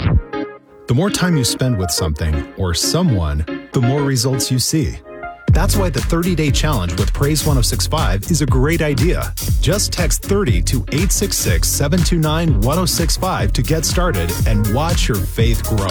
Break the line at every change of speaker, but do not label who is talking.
The more time you spend with something or someone, the more results you see. That's why the 30-day challenge with Praise 1065 is a great idea. Just text 30 to 866-729-1065 to get started and watch your faith grow.